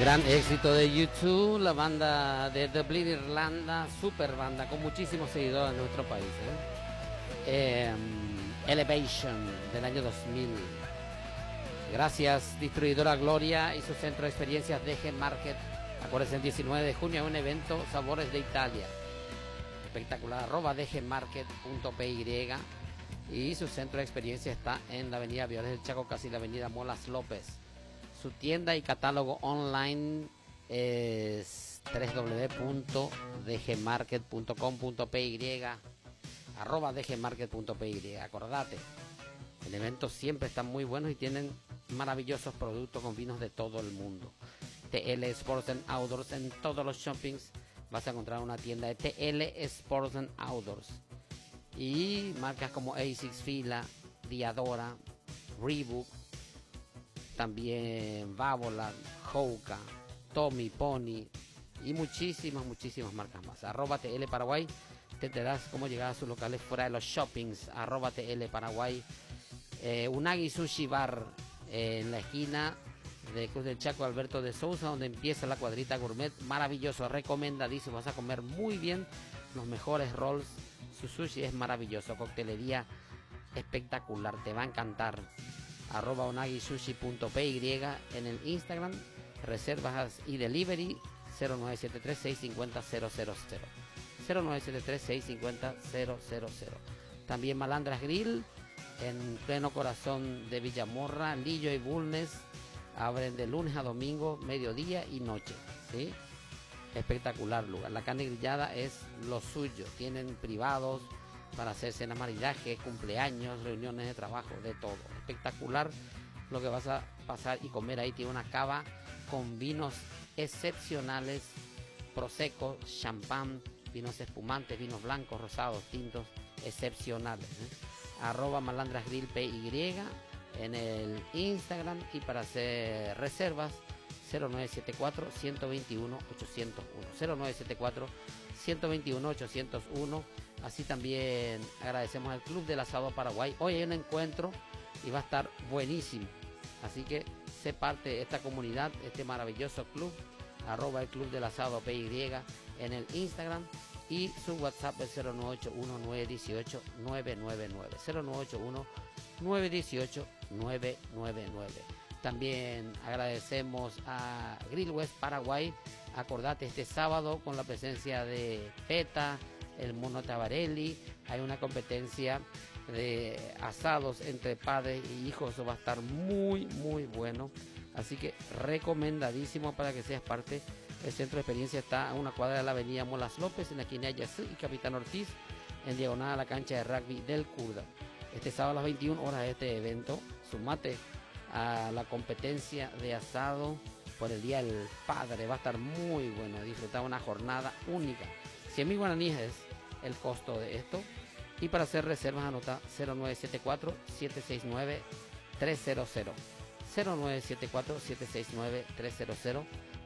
Gran éxito de U2, la banda de Dublín, Irlanda, super banda con muchísimos seguidores en nuestro país. Elevation del año 2000. Gracias, distribuidora Gloria y su centro de experiencias DG Market. Acuérdense, el 19 de junio hay un evento Sabores de Italia. Espectacular, @dgmarket.py. Y su centro de experiencia está en la avenida Violes del Chaco, casi la avenida Molas López. Su tienda y catálogo online es www.dgmarket.com.py, @dgmarket.py. Acordate, el evento siempre está muy bueno y tienen maravillosos productos con vinos de todo el mundo. TL Sports and Outdoors, en todos los shoppings vas a encontrar una tienda de TL Sports and Outdoors. Y marcas como ASICS, Fila, Diadora, Reebok, también Babolat, Hoka, Tommy, Pony y muchísimas marcas más. @TL Paraguay, te enterás cómo llegar a sus locales fuera de los shoppings. @TL Paraguay. Unagi Sushi Bar, en la esquina de Cruz del Chaco, Alberto de Sousa, donde empieza la cuadrita gourmet. Maravilloso, recomendadísimo, vas a comer muy bien, los mejores rolls. Su sushi es maravilloso, coctelería espectacular, te va a encantar. @unagisushi.py en el Instagram. Reservas y delivery 0973-650-000. 0973-650-000. También Malandras Grill, en pleno corazón de Villamorra. Lillo y Bulnes abren de lunes a domingo, mediodía y noche, ¿sí? Espectacular lugar. La carne grillada es lo suyo. Tienen privados para hacer cenas, maridaje, cumpleaños, reuniones de trabajo, de todo. Espectacular lo que vas a pasar y comer ahí. Tiene una cava con vinos excepcionales, prosecco, champán, vinos espumantes, vinos blancos, rosados, tintos, excepcionales. @malandrasgrillpy en el Instagram. Y para hacer reservas 0974-121-801. 0974-121-801. Así también agradecemos al Club del Asado Paraguay. Hoy hay un encuentro y va a estar buenísimo. Así que sé parte de esta comunidad, este maravilloso club. @el Club del Asado PY en el Instagram. Y su WhatsApp es 0981-918-999. 0981-918-999. También agradecemos a Grill West Paraguay. Acordate, este sábado con la presencia de PETA, el Mono Tabarelli, hay una competencia de asados entre padres y hijos. Eso va a estar muy bueno, así que recomendadísimo para que seas parte. El centro de experiencia está a una cuadra de la avenida Molas López, en la esquina de Yasú y Capitán Ortiz, en diagonal a la cancha de rugby del Curda. Este sábado a las 21 horas de este evento. Sumate a la competencia de asado por el Día del Padre. Va a estar muy bueno, disfrutar una jornada única. 100.000 guaraníes es el costo de esto. Y para hacer reservas anota 0974-769-300. 0974-769-300.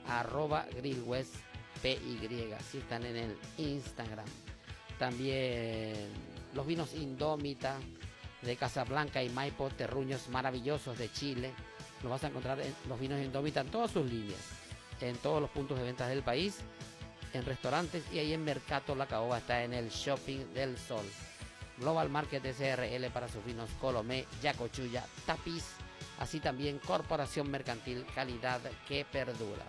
@grillwestpy, si están en el Instagram. También los vinos Indómita de Casablanca y Maipo, terruños maravillosos de Chile. Los vas a encontrar en los vinos Indómita en todas sus líneas, en todos los puntos de ventas del país, en restaurantes, y ahí en Mercato La Caoba está en el Shopping del Sol. Global Market SRL para sus vinos Colomé, Yacochulla, Tapiz. Así también Corporación Mercantil, calidad que perdura.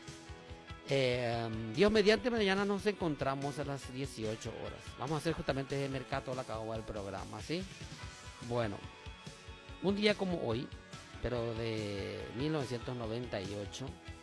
Dios mediante, mañana nos encontramos a las 18 horas. Vamos a hacer justamente de Mercato La Caoba el programa, ¿sí? Bueno, un día como hoy, pero de 1998,